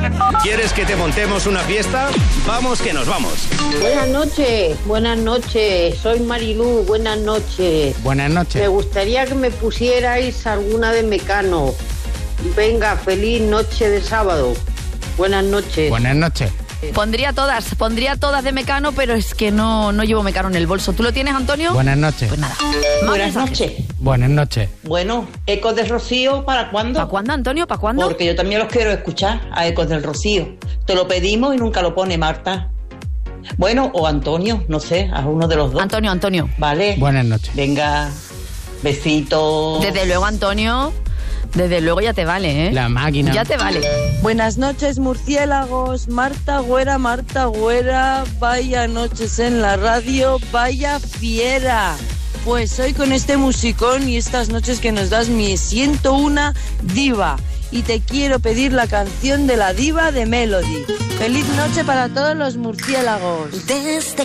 ¿Quieres que te montemos una fiesta? Vamos que nos vamos. Buenas noches, soy Marilú, buenas noches. Buenas noches. Me gustaría que me pusierais alguna de Mecano. Venga, feliz noche de sábado. Buenas noches. Buenas noches. Pondría todas de Mecano, pero es que no llevo Mecano en el bolso. ¿Tú lo tienes, Antonio? Buenas noches. Pues nada. Buenas noches. Buenas noches. Bueno, Ecos de Rocío, ¿para cuándo? ¿Para cuándo, Antonio? ¿Para cuándo? Porque yo también los quiero escuchar, a Ecos del Rocío. Te lo pedimos y nunca lo pone Marta. Bueno, o Antonio, no sé, a uno de los dos. Antonio. Vale. Buenas noches. Venga, besitos. Desde luego, Antonio. Desde luego ya te vale, ¿eh? La máquina. Ya te vale. Buenas noches, murciélagos. Marta Güera, vaya noches en la radio, vaya fiera. Pues hoy con este musicón y estas noches que nos das, me siento una diva. Y te quiero pedir la canción de la diva de Melody. Feliz noche para todos los murciélagos. Desde